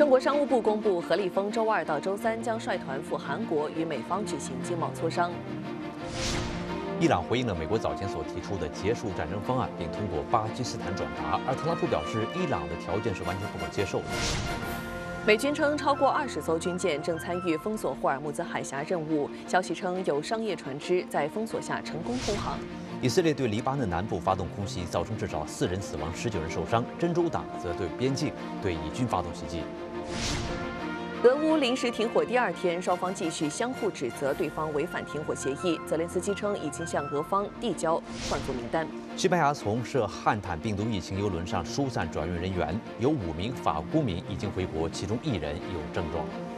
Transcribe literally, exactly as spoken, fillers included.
中国商务部公布，何立峰周二到周三将率团赴韩国与美方举行经贸磋商。 伊朗回应了美国早前所提出的结束战争方案，并通过巴基斯坦转达，而特朗普表示，伊朗的条件是完全不可接受的。 美军称，超过二十艘军舰正参与封锁霍尔木兹海峡任务。消息称，有商业船只在封锁下成功通航。 以色列对黎巴嫩南部发动空袭，造成至少四人死亡，十九人受伤。真主党则对边境对以军发动袭击。 俄乌临时停火第二天，双方继续相互指责对方违反停火协议。泽连斯基称已经向俄方递交换俘名单。 西班牙从涉汉坦病毒疫情邮轮上疏散转运人员，有五名法国公民已经回国，其中一人有症状。